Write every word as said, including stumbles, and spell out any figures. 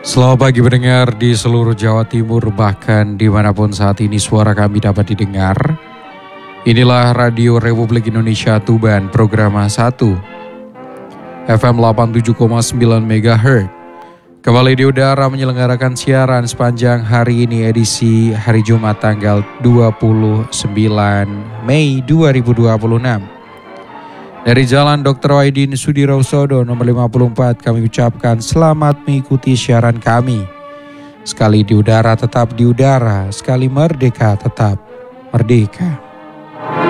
Selamat pagi pendengar di seluruh Jawa Timur, bahkan dimanapun saat ini suara kami dapat didengar. Inilah Radio Republik Indonesia Tuban, program satu, F M delapan puluh tujuh koma sembilan megahertz. Kembali di udara menyelenggarakan siaran sepanjang hari ini, edisi hari Jumat tanggal dua puluh sembilan Mei dua ribu dua puluh enam. Dari Jalan Doktor Wahidin Sudirosodo nomor lima puluh empat, kami ucapkan selamat mengikuti siaran kami. Sekali di udara tetap di udara, sekali merdeka tetap merdeka.